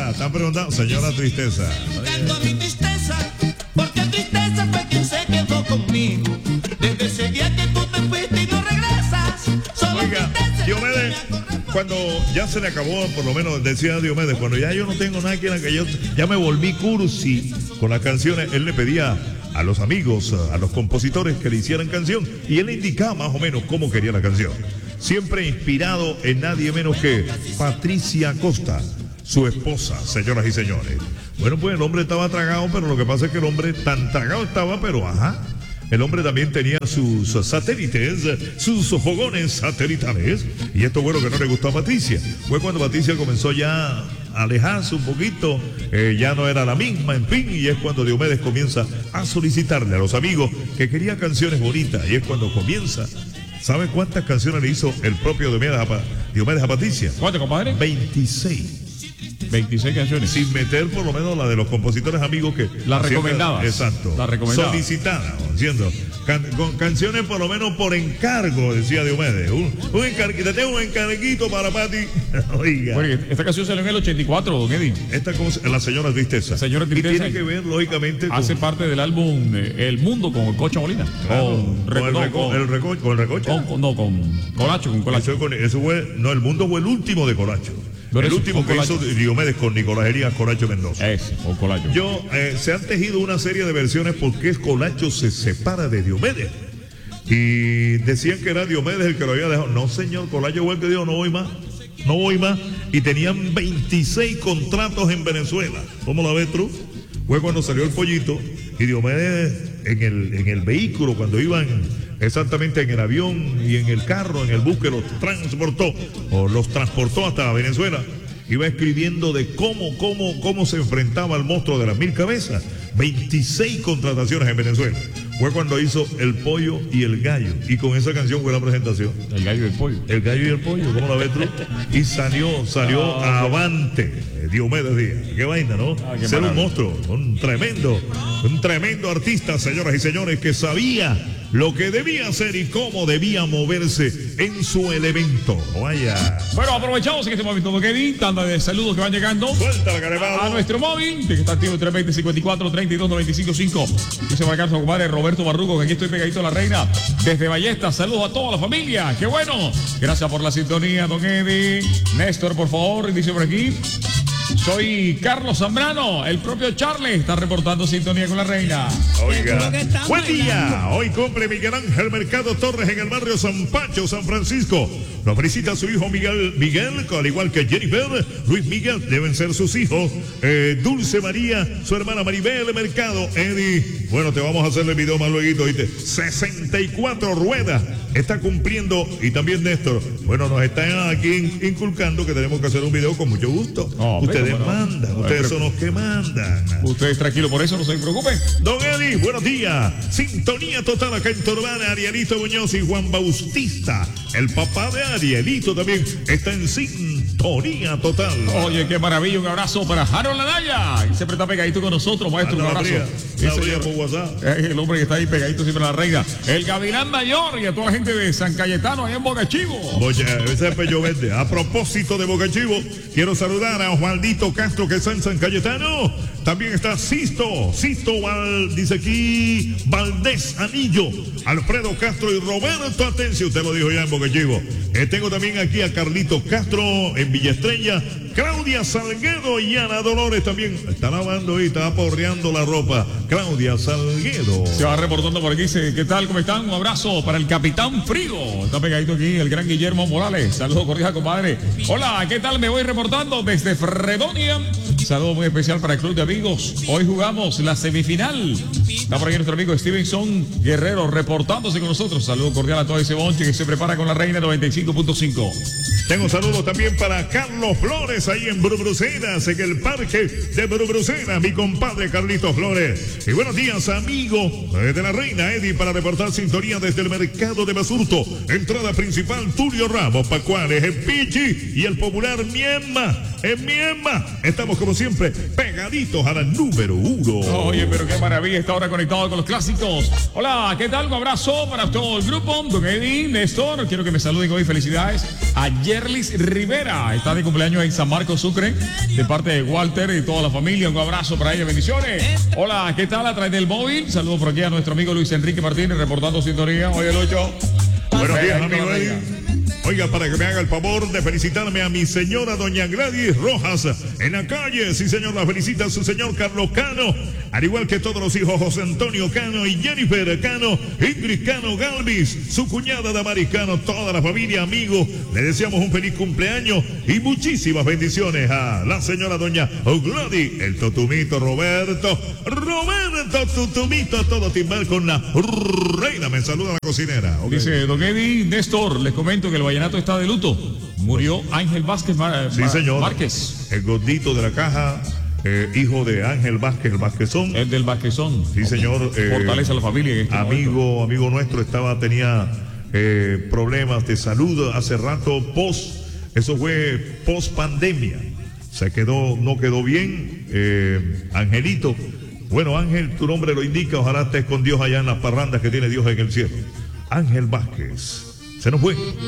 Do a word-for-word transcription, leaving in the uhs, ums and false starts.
Tristeza, están preguntando, señora Tristeza. Buscando mi tristeza, porque tristeza fue quien se quedó conmigo. Desde ese día que tú te fuiste y no regresas. Solo Oiga, Diomedes, cuando ya se le acabó, por lo menos decía Diomedes, cuando ya yo no tengo nada que era que yo ya me volví cursi con las canciones, él le pedía a los amigos, a los compositores que le hicieran canción y él le indicaba más o menos cómo quería la canción. Siempre inspirado en nadie menos que Patricia Costa, su esposa, señoras y señores. Bueno, pues el hombre estaba tragado, pero lo que pasa es que el hombre tan tragado estaba, pero ajá. El hombre también tenía sus satélites, sus fogones satelitales. Y esto fue lo que no le gustó a Patricia. Fue cuando Patricia comenzó ya a alejarse un poquito, eh, ya no era la misma, en fin. Y es cuando Diomedes comienza a solicitarle a los amigos que quería canciones bonitas. Y es cuando comienza. ¿Sabe cuántas canciones le hizo el propio Diomedes a, Diomedes a Patricia? ¿Cuántas, compadre? veintiséis. veintiséis canciones. Sin meter por lo menos la de los compositores amigos que... La recomendaba. Exacto. La recomendaba. Solicitada, diciendo, can, con canciones por lo menos por encargo, decía Diomedes. Un, un encarguito, tengo un encarguito para Pati. Oiga. Bueno, esta canción salió en el ochenta y cuatro, don Eddie. Esta cosa, La Señora Tristeza. La Señora Tristeza. Y tiene que ver, lógicamente, con... Hace parte del álbum eh, El Mundo con Cocha Molina. Claro, con, con, el no, reco, con, el reco, con el Recocha. Con, con, no, con Colacho, con Colacho. Eso, con, eso fue, no, El Mundo fue el último de Colacho. Pero el eso, último que Colacho. hizo Diomedes con Nicolás Elías Colacho Mendoza. Ese, con Colacho. Yo, eh, se han tejido una serie de versiones porque Colacho se separa de Diomedes. Y decían que era Diomedes el que lo había dejado. No, señor, Colacho fue el que dijo, no voy más, no voy más. Y tenían veintiséis contratos en Venezuela. ¿Cómo la ves tú? Fue cuando salió el pollito y Diomedes en el, en el vehículo, cuando iban exactamente en el avión y en el carro, en el bus que los transportó, o los transportó hasta Venezuela, iba escribiendo de cómo, cómo, cómo se enfrentaba al monstruo de las mil cabezas. veintiséis contrataciones en Venezuela. Fue cuando hizo El Pollo y el Gallo. Y con esa canción fue la presentación. El Gallo y el Pollo. El Gallo y el Pollo, ¿cómo la ves tú? Y salió, salió ah, avante. Diomedes Díaz. Qué vaina, ¿no? Ah, qué Ser un maravilla. monstruo, un tremendo, un tremendo artista, señoras y señores, que sabía lo que debía hacer y cómo debía moverse en su elemento. Vaya. Bueno, aprovechamos en este momento, don Eddie, tanda de saludos que van llegando. Suelta la carevada. A nuestro móvil, que está activo tres veinte, cincuenta y cuatro, treinta y dos, noventa y cinco, cinco. Dice por acá su compadre Roberto Barruco, que aquí estoy pegadito a la reina. Desde Ballesta, saludos a toda la familia. ¡Qué bueno! Gracias por la sintonía, don Eddie. Néstor, por favor, dice por aquí. Soy Carlos Zambrano, el propio Charles está reportando sintonía con la reina. Oiga, buen día. Hoy cumple Miguel Ángel Mercado Torres en el barrio San Pancho, San Francisco. Lo felicita su hijo Miguel, Miguel, al igual que Jennifer, Luis Miguel, deben ser sus hijos. Eh, Dulce María, su hermana Maribel Mercado, Eddie. Bueno, te vamos a hacer el video más luego, ¿viste? sesenta y cuatro ruedas está cumpliendo, y también Néstor. Bueno, nos están aquí inculcando que tenemos que hacer un video con mucho gusto. Oh, ustedes bueno, mandan, no, ustedes pero, son los que mandan. Ustedes tranquilos, por eso no se preocupen. Don Eddie, buenos días. Sintonía total acá en Torbana, Arielito Muñoz y Juan Bautista. El papá de Arielito también está en sintonía total. Oye, qué maravilla, un abrazo para Harold Anaya. Y siempre está pegadito con nosotros, maestro, un abrazo. La abría por WhatsApp. Es el hombre que está ahí pegadito siempre a la reina. El Gavilán Mayor y a toda la gente de San Cayetano, allá en Boca Chivo. Oye, ese es Pello Verde. A propósito de Boca Chivo, quiero saludar a Osvaldito Castro, que está en San Cayetano. También está Sisto, Sisto Val, dice aquí, Valdés Anillo, Alfredo Castro y Roberto Atencio, usted lo dijo ya en Boca Chivo. Eh, tengo también aquí a Carlito Castro en Villa Estrella, Claudia Salguedo y Ana Dolores también. Está lavando y está porreando la ropa. Claudia Salguedo. Se va reportando por aquí, dice, ¿qué tal? ¿Cómo están? Un abrazo para el Capitán Frigo. Está pegadito aquí el gran Guillermo Morales. Saludos cordiales, compadre. Hola, ¿qué tal? Me voy reportando desde Fredonia. Saludo muy especial para el Club de Amigos. Hoy jugamos la semifinal. Está por aquí nuestro amigo Stevenson Guerrero reportándose con nosotros. Saludo cordial a todo ese bonche que se prepara con la Reina noventa y cinco punto cinco. Tengo saludos también para Carlos Flores ahí en Brubrucenas, en el parque de Brubrucenas, mi compadre Carlitos Flores. Y buenos días, amigo de la Reina, Eddie, para reportar sintonía desde el mercado de Basurto. Entrada principal, Tulio Ramos, Pacuales, en Pichi y el popular Miemma. En Miemma estamos como siempre pegaditos a la número uno. Oye, pero qué maravilla, está hora conectado con los clásicos. Hola, ¿qué tal? Un abrazo para todo el grupo. Don Eddie, Néstor, quiero que me saluden hoy. Felicidades a Yerlis Rivera. Está de cumpleaños en San Marcos, Sucre, de parte de Walter y toda la familia. Un abrazo para ella, bendiciones. Hola, ¿qué tal? A través del móvil. Saludos por aquí a nuestro amigo Luis Enrique Martínez, reportando sintonía. Oye, Lucho. Buenos días, amigo Eddie. Oiga, para que me haga el favor de felicitarme a mi señora doña Gladys Rojas en la calle. Sí, señor, la felicita a su señor Carlos Cano, al igual que todos los hijos José Antonio Cano y Jennifer Cano, Ingrid Cano Galvis, su cuñada Damaris Cano, toda la familia, amigos. Le deseamos un feliz cumpleaños y muchísimas bendiciones a la señora doña Gladys, el Totumito Roberto, Roberto Totumito, todo timbal con la reina. Me saluda la cocinera. Okay. Dice don Eddie, Néstor, les comento que el vallenato está de luto. Murió Ángel Vázquez Mar sí, señor. Márquez. El gordito de la caja, eh, hijo de Ángel Vázquez, el Vázquezón. El del Vázquezón. Sí, señor. Eh, Fortalece a la familia. En este amigo, momento. amigo nuestro estaba, tenía eh, problemas de salud hace rato, post, eso fue post pandemia. Se quedó, no quedó bien, eh, Angelito. Bueno, Ángel, tu nombre lo indica, ojalá estés con Dios allá en las parrandas que tiene Dios en el cielo. Ángel Vázquez. Se nos fue.